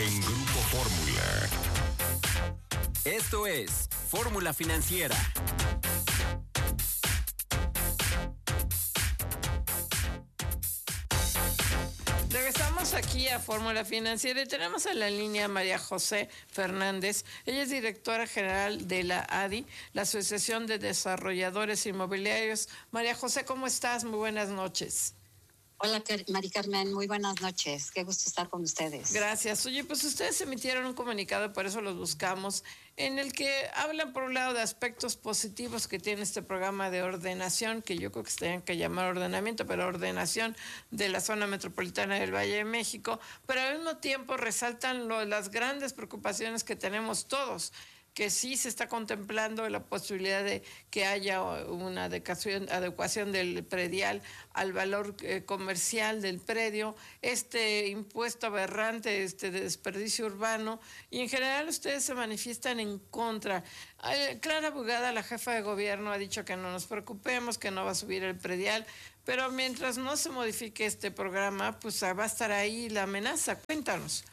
en Grupo Fórmula. Esto es Fórmula Financiera. Regresamos aquí a Fórmula Financiera y tenemos en la línea a María José Fernández. Ella es directora general de la ADI, la Asociación de Desarrolladores Inmobiliarios. María José, ¿cómo estás? Muy buenas noches. Hola, Mari Carmen, muy buenas noches. Qué gusto estar con ustedes. Gracias. Oye, pues ustedes emitieron un comunicado, por eso los buscamos, en el que hablan por un lado de aspectos positivos que tiene este programa de ordenación, que yo creo que se tenían que llamar ordenamiento, pero ordenación de la zona metropolitana del Valle de México, pero al mismo tiempo resaltan las grandes preocupaciones que tenemos todos, que sí se está contemplando la posibilidad de que haya una adecuación del predial al valor comercial del predio, este impuesto aberrante de desperdicio urbano, y en general ustedes se manifiestan en contra. Clara Bugada, la jefa de gobierno, ha dicho que no nos preocupemos, que no va a subir el predial, pero mientras no se modifique este programa, pues va a estar ahí la amenaza. Cuéntanos.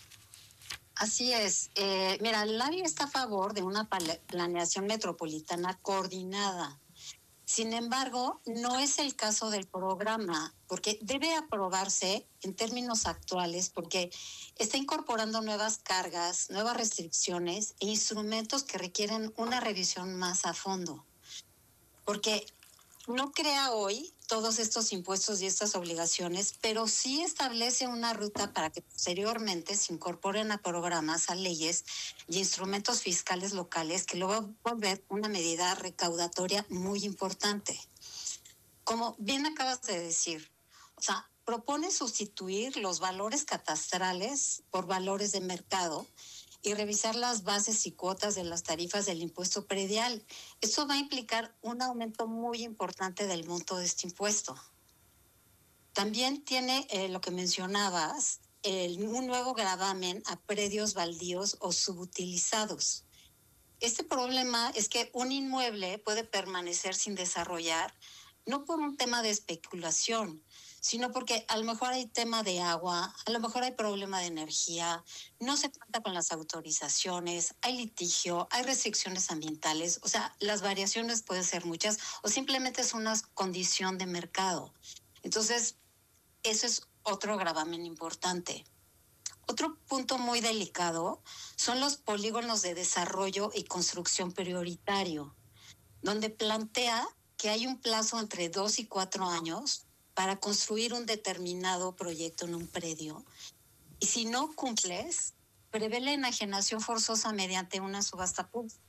Así es. Mira, el ADI está a favor de una planeación metropolitana coordinada. Sin embargo, no es el caso del programa, porque debe aprobarse en términos actuales, porque está incorporando nuevas cargas, nuevas restricciones e instrumentos que requieren una revisión más a fondo. Porque no crea hoy todos estos impuestos y estas obligaciones, pero sí establece una ruta para que posteriormente se incorporen a programas, a leyes y instrumentos fiscales locales que lo va a volver una medida recaudatoria muy importante. Como bien acabas de decir, propone sustituir los valores catastrales por valores de mercado y revisar las bases y cuotas de las tarifas del impuesto predial. Esto va a implicar un aumento muy importante del monto de este impuesto. También tiene lo que mencionabas, un nuevo gravamen a predios baldíos o subutilizados. Este problema es que un inmueble puede permanecer sin desarrollar, no por un tema de especulación, sino porque a lo mejor hay tema de agua, a lo mejor hay problema de energía, no se cuenta con las autorizaciones, hay litigio, hay restricciones ambientales, las variaciones pueden ser muchas, o simplemente es una condición de mercado. Entonces, eso es otro gravamen importante. Otro punto muy delicado son los polígonos de desarrollo y construcción prioritario, donde plantea que hay un plazo entre 2 y 4 años para construir un determinado proyecto en un predio. Y si no cumples, prevé la enajenación forzosa mediante una subasta pública.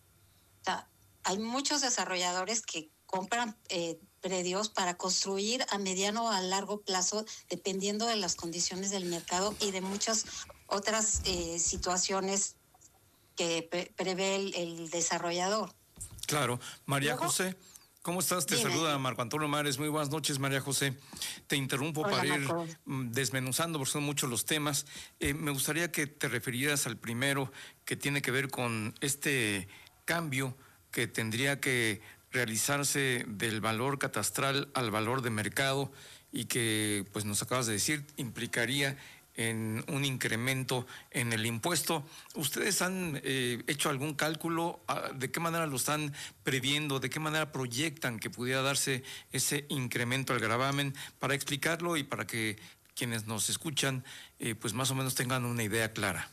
Hay muchos desarrolladores que compran predios para construir a mediano o a largo plazo, dependiendo de las condiciones del mercado y de muchas otras situaciones que prevé el desarrollador. Claro. María José, ¿cómo estás? Te saluda Marco Antonio Mares. Muy buenas noches, María José. Te interrumpo para ir desmenuzando, porque son muchos los temas. Me gustaría que te refirieras al primero, que tiene que ver con este cambio que tendría que realizarse del valor catastral al valor de mercado y que, pues nos acabas de decir, implicaría en un incremento en el impuesto. ¿Ustedes han hecho algún cálculo? ¿De qué manera lo están previendo? ¿De qué manera proyectan que pudiera darse ese incremento al gravamen? Para explicarlo y para que quienes nos escuchan, pues más o menos tengan una idea clara.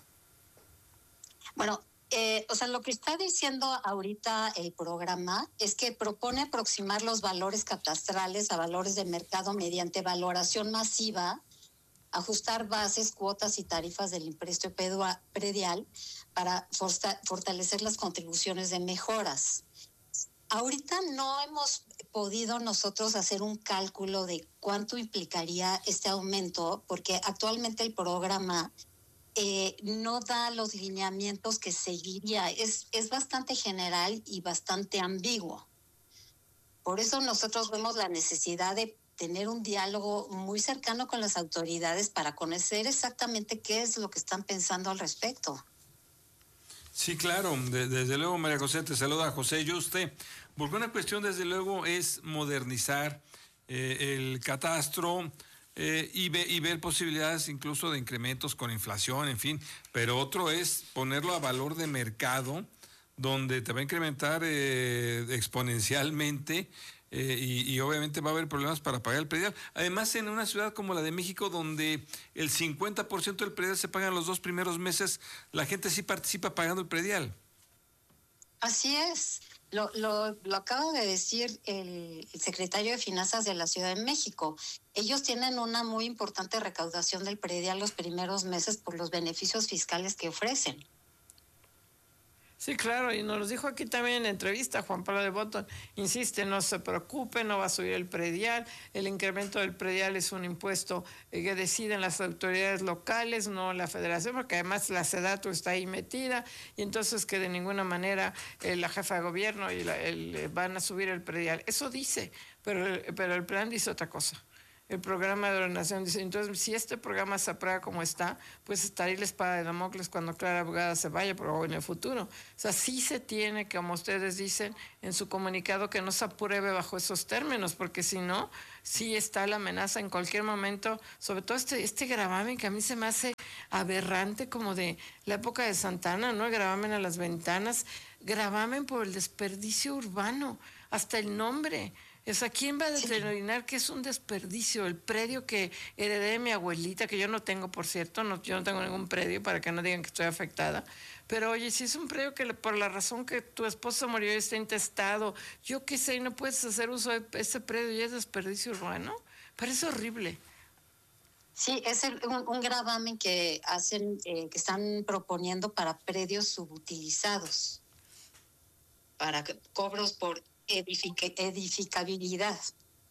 Bueno, lo que está diciendo ahorita el programa es que propone aproximar los valores catastrales a valores de mercado mediante valoración masiva, ajustar bases, cuotas y tarifas del impuesto predial para fortalecer las contribuciones de mejoras. Ahorita no hemos podido nosotros hacer un cálculo de cuánto implicaría este aumento, porque actualmente el programa no da los lineamientos que seguiría. Es bastante general y bastante ambiguo. Por eso nosotros vemos la necesidad de tener un diálogo muy cercano con las autoridades para conocer exactamente qué es lo que están pensando al respecto. Sí, claro, desde luego, María José, te saluda José Yuste, porque una cuestión desde luego es modernizar el catastro, y ver posibilidades incluso de incrementos con inflación, en fin. Pero otro es ponerlo a valor de mercado, donde te va a incrementar exponencialmente. Y obviamente va a haber problemas para pagar el predial. Además, en una ciudad como la de México, donde el 50% del predial se paga en los 2 primeros meses, la gente sí participa pagando el predial. Así es. Lo acaba de decir el secretario de Finanzas de la Ciudad de México. Ellos tienen una muy importante recaudación del predial los primeros meses por los beneficios fiscales que ofrecen. Sí, claro, y nos lo dijo aquí también en entrevista Juan Pablo de Botton. Insiste, no se preocupe, no va a subir el predial. El incremento del predial es un impuesto que deciden las autoridades locales, no la federación, porque además la SEDATU está ahí metida, y entonces que de ninguna manera la jefa de gobierno van a subir el predial. Eso dice, pero el plan dice otra cosa. El programa de ordenación dice, entonces, si este programa se aprueba como está, pues estaría la espada de Damocles cuando Clara Abogada se vaya, pero en el futuro. O sea, sí se tiene, como ustedes dicen en su comunicado, que no se apruebe bajo esos términos, porque si no, sí está la amenaza en cualquier momento, sobre todo este gravamen que a mí se me hace aberrante, como de la época de Santana, ¿no? El gravamen a las ventanas, gravamen por el desperdicio urbano, hasta el nombre. O sea, ¿quién va a determinar que es un desperdicio? El predio que heredé de mi abuelita, que yo no tengo, por cierto, yo no tengo ningún predio para que no digan que estoy afectada. Pero oye, si es un predio que por la razón que tu esposo murió y está intestado, yo qué sé, y no puedes hacer uso de ese predio y es desperdicio urbano, parece horrible. Sí, es un gravamen que hacen, que están proponiendo para predios subutilizados, para cobros por edificabilidad.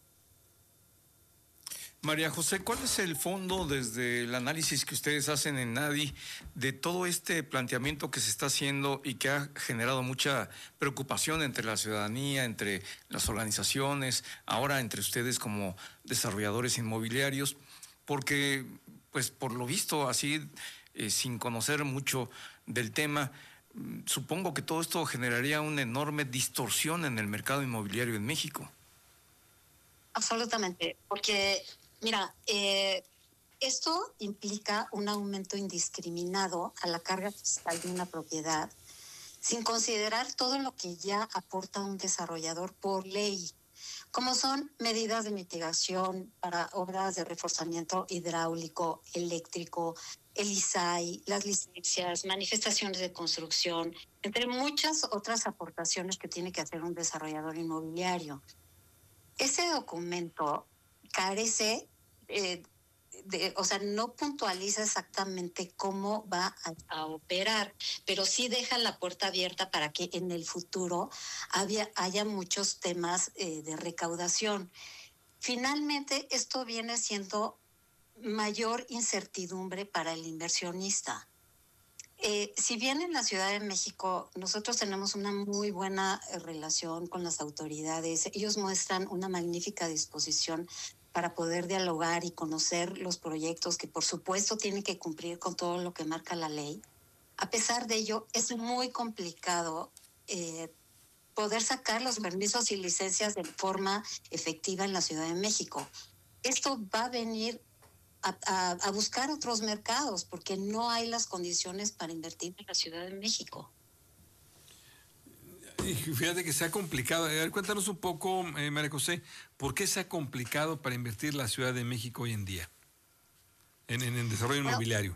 María José, ¿cuál es el fondo desde el análisis que ustedes hacen en NADI de todo este planteamiento que se está haciendo y que ha generado mucha preocupación entre la ciudadanía, entre las organizaciones, ahora entre ustedes como desarrolladores inmobiliarios? Porque, pues por lo visto, así, sin conocer mucho del tema, supongo que todo esto generaría una enorme distorsión en el mercado inmobiliario en México. Absolutamente, porque, mira, esto implica un aumento indiscriminado a la carga fiscal de una propiedad, sin considerar todo lo que ya aporta un desarrollador por ley, como son medidas de mitigación para obras de reforzamiento hidráulico, eléctrico, el ISAI, las licencias, manifestaciones de construcción, entre muchas otras aportaciones que tiene que hacer un desarrollador inmobiliario. Ese documento carece o sea, no puntualiza exactamente cómo va a operar, pero sí deja la puerta abierta para que en el futuro haya muchos temas de recaudación. Finalmente, esto viene siendo mayor incertidumbre para el inversionista. Si bien en la Ciudad de México nosotros tenemos una muy buena relación con las autoridades, ellos muestran una magnífica disposición para poder dialogar y conocer los proyectos que por supuesto tienen que cumplir con todo lo que marca la ley. A pesar de ello, es muy complicado poder sacar los permisos y licencias de forma efectiva en la Ciudad de México. Esto va a venir a buscar otros mercados porque no hay las condiciones para invertir en la Ciudad de México. Y fíjate que se ha complicado. A ver, cuéntanos un poco, María José, ¿por qué se ha complicado para invertir la Ciudad de México hoy en día en desarrollo inmobiliario?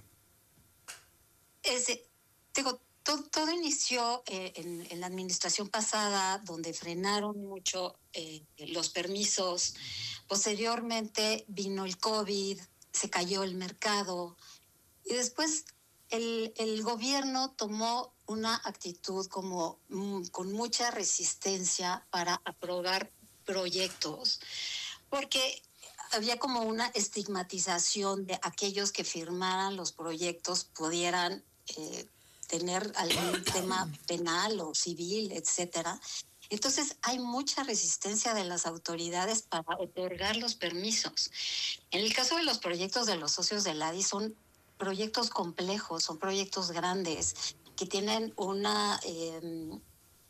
Todo inició en la administración pasada, donde frenaron mucho los permisos. Posteriormente vino el COVID, se cayó el mercado y después el gobierno tomó una actitud como con mucha resistencia para aprobar proyectos, porque había como una estigmatización de aquellos que firmaran los proyectos pudieran tener algún tema penal o civil, etcétera. Entonces hay mucha resistencia de las autoridades para otorgar los permisos. En el caso de los proyectos de los socios del ADI son proyectos complejos, son proyectos grandes que tienen una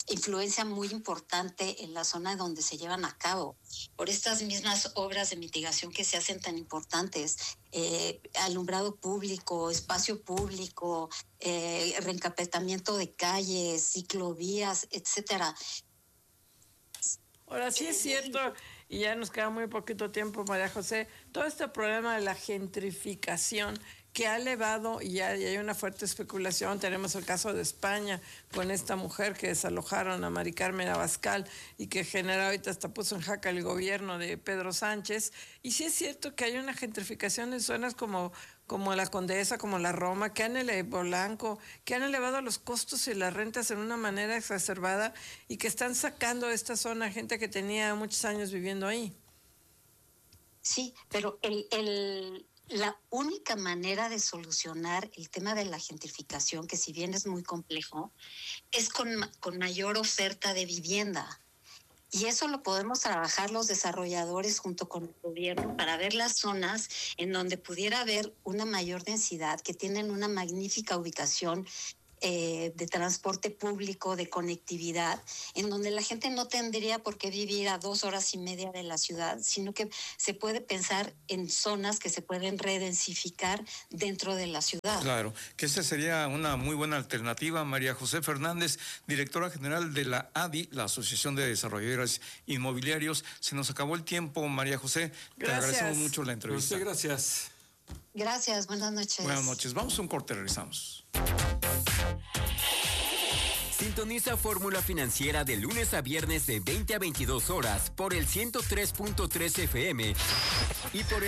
influencia muy importante en la zona donde se llevan a cabo, por estas mismas obras de mitigación que se hacen tan importantes, alumbrado público, espacio público, reencapetamiento de calles, ciclovías, etcétera. Ahora sí es cierto, y ya nos queda muy poquito tiempo, María José, todo este problema de la gentrificación que ha elevado, y hay una fuerte especulación. Tenemos el caso de España con esta mujer que desalojaron a Mari Carmen Abascal y que genera ahorita hasta puso en jaque el gobierno de Pedro Sánchez. Y sí es cierto que hay una gentrificación en zonas como la Condesa, como la Roma, que han elevado los costos y las rentas en una manera exacerbada y que están sacando de esta zona gente que tenía muchos años viviendo ahí. Sí, pero la única manera de solucionar el tema de la gentrificación, que si bien es muy complejo, es con mayor oferta de vivienda. Y eso lo podemos trabajar los desarrolladores junto con el gobierno para ver las zonas en donde pudiera haber una mayor densidad, que tienen una magnífica ubicación de transporte público, de conectividad, en donde la gente no tendría por qué vivir a 2 horas y media de la ciudad, sino que se puede pensar en zonas que se pueden redensificar dentro de la ciudad. Claro, que esa sería una muy buena alternativa. María José Fernández, directora general de la ADI, la Asociación de Desarrolladores Inmobiliarios. Se nos acabó el tiempo, María José. Gracias. Te agradecemos mucho la entrevista. Gracias. Gracias, buenas noches. Buenas noches. Vamos a un corte, regresamos. Sintoniza Fórmula Financiera de lunes a viernes de 20 a 22 horas por el 103.3 FM y por el